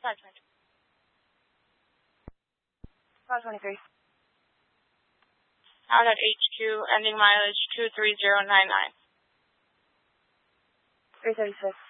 523. 523. Out at HQ, ending mileage 23099. 336.